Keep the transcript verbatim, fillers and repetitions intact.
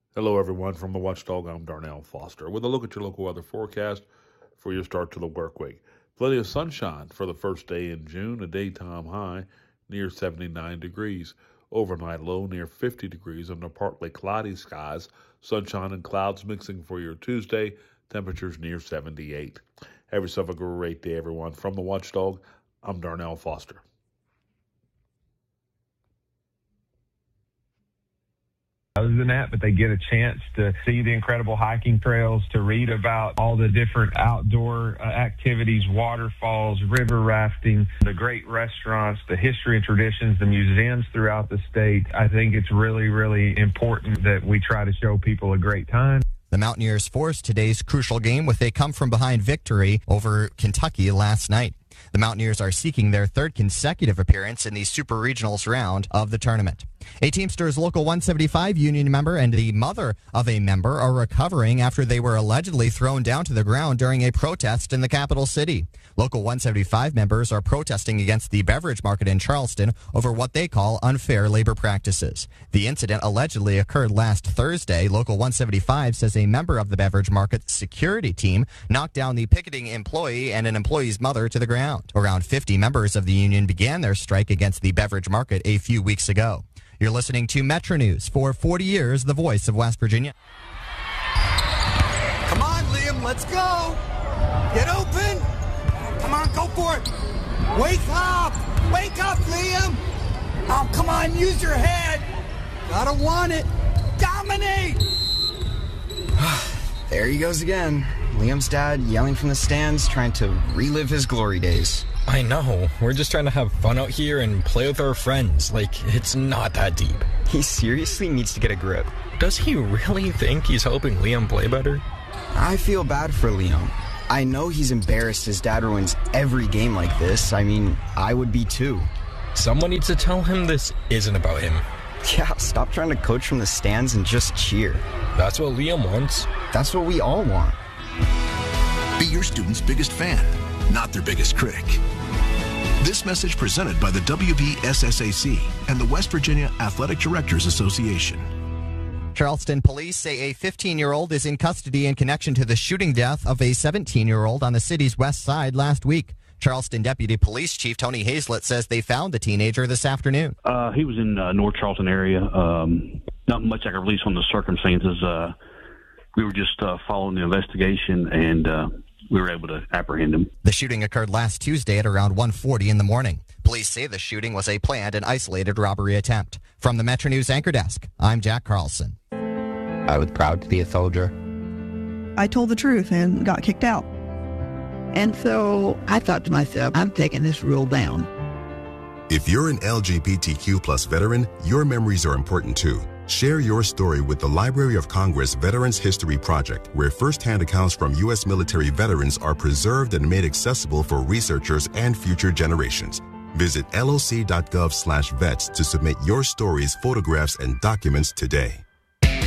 Hello, everyone. From the Watchdog, I'm Darnell Foster with a look at your local weather forecast for your start to the work week. Plenty of sunshine for the first day in June, a daytime high near seventy-nine degrees. Overnight low near fifty degrees under partly cloudy skies. Sunshine and clouds mixing for your Tuesday. Temperatures near seventy-eight. Have yourself a great day, everyone. From the Watchdog, I'm Darnell Foster. Other than that, but they get a chance to see the incredible hiking trails, to read about all the different outdoor uh, activities, waterfalls, river rafting, the great restaurants, the history and traditions, the museums throughout the state. I think it's really, really important that we try to show people a great time. The Mountaineers forced today's crucial game with a come-from-behind victory over Kentucky last night. The Mountaineers are seeking their third consecutive appearance in the Super Regionals round of the tournament. A Teamsters Local one seventy-five union member and the mother of a member are recovering after they were allegedly thrown down to the ground during a protest in the capital city. Local one seventy-five members are protesting against the beverage market in Charleston over what they call unfair labor practices. The incident allegedly occurred last Thursday. Local one seventy-five says a member of the beverage market security team knocked down the picketing employee and an employee's mother to the ground. Around fifty members of the union began their strike against the beverage market a few weeks ago. You're listening to Metro News. For forty years, the voice of West Virginia. Come on, Liam, let's go. Get open. Come on, go for it. Wake up. Wake up, Liam. Oh, come on, use your head. Gotta want it. Dominate. There he goes again. Liam's dad yelling from the stands, trying to relive his glory days. I know. We're just trying to have fun out here and play with our friends. Like, it's not that deep. He seriously needs to get a grip. Does he really think he's helping Liam play better? I feel bad for Liam. I know he's embarrassed his dad ruins every game like this. I mean, I would be too. Someone needs to tell him this isn't about him. Yeah, stop trying to coach from the stands and just cheer. That's what Liam wants. That's what we all want. Be your student's biggest fan, not their biggest critic. This message presented by the W V S S A C and the West Virginia Athletic Directors Association. Charleston police say a fifteen-year-old is in custody in connection to the shooting death of a seventeen-year-old on the city's west side last week. Charleston Deputy Police Chief Tony Hazlett says they found the teenager this afternoon. Uh, he was in uh, North Charleston area. Um, not much I can release on the circumstances. Uh, we were just uh, following the investigation, and uh, we were able to apprehend him. The shooting occurred last Tuesday at around one forty in the morning. Police say the shooting was a planned and isolated robbery attempt. From the Metro News Anchor Desk, I'm Jack Carlson. I was proud to be a soldier. I told the truth and got kicked out. And so I thought to myself, I'm taking this rule down. If you're an L G B T Q plus veteran, your memories are important too. Share your story with the Library of Congress Veterans History Project, where firsthand accounts from U S military veterans are preserved and made accessible for researchers and future generations. Visit L O C dot gov slash vets to submit your stories, photographs, and documents today.